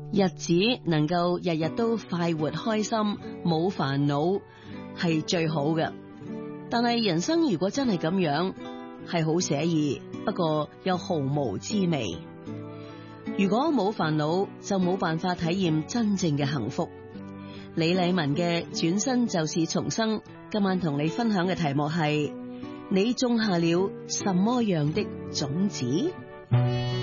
日子能夠日日都快活開心，冇煩惱係最好嘅。但係人生如果真係咁樣，係好寫意，不過又毫無滋味。如果冇煩惱，就冇辦法體驗真正嘅幸福。李禮文嘅轉身就是重生，今晚同你分享嘅題目係：你種下了什麼樣的種子？